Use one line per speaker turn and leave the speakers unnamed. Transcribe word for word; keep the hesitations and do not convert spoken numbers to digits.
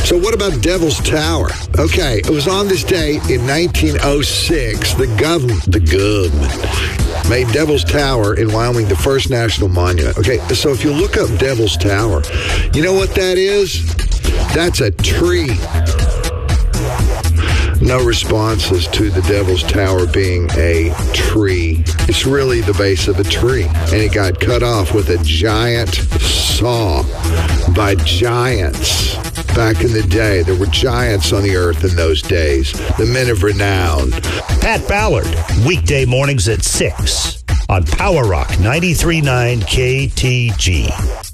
So what about Devil's Tower? Okay, it was on this day in nineteen oh six, the government, the government made Devil's Tower in Wyoming the first national monument. Okay, so if you look up Devil's Tower, you know what that is? That's a tree. No responses to the Devil's Tower being a tree. It's really the base of a tree. And it got cut off with a giant saw by giants. Back in the day, there were giants on the earth in those days. The men of renown.
Pat Ballard, weekday mornings at six on Power Rock ninety-three point nine K T G.